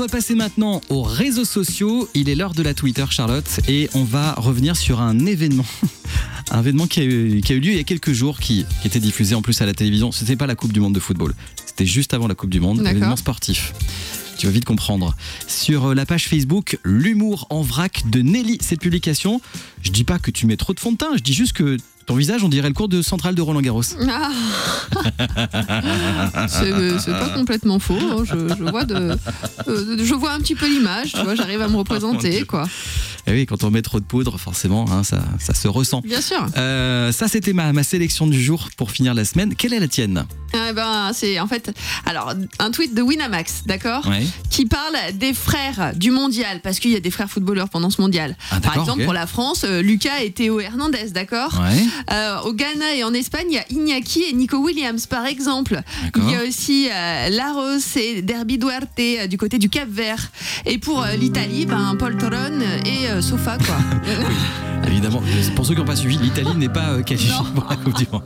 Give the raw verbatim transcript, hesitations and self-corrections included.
va passer maintenant aux réseaux sociaux. Il est l'heure de la Twitter, Charlotte, et on va revenir sur un événement. Un événement qui a, eu, qui a eu lieu il y a quelques jours, qui, qui était diffusé en plus à la télévision. C'était pas la Coupe du Monde de football, c'était juste avant la Coupe du Monde, un événement sportif. Tu vas vite comprendre. Sur la page Facebook, l'humour en vrac de Nelly, cette publication. Je dis pas que tu mets trop de fond de teint, je dis juste que ton visage, on dirait le cours de centrale de Roland Garros. Ah. c'est, c'est pas complètement faux. Hein. Je, je, vois de, euh, je vois un petit peu l'image, tu vois, j'arrive à me représenter, quoi. Et oui, quand on met trop de poudre, forcément, hein, ça, ça se ressent. Bien sûr. Euh, ça, c'était ma, ma sélection du jour pour finir la semaine. Quelle est la tienne ? Eh ben, c'est en fait, alors un tweet de Winamax, d'accord, ouais. qui parle des frères du mondial, parce qu'il y a des frères footballeurs pendant ce mondial. Ah, Par exemple, okay. pour la France, euh, Lucas et Théo Hernandez, d'accord. Ouais. Euh, au Ghana et en Espagne, il y a Iñaki et Nico Williams, par exemple. D'accord. Il y a aussi euh, Laros et Derby Duarte euh, du côté du Cap-Vert. Et pour euh, l'Italie, ben, Paul Toron et euh, Sofa, quoi. Oui, évidemment. Pour ceux qui n'ont pas suivi, l'Italie n'est pas euh, qualifiée pour la Coupe du Monde.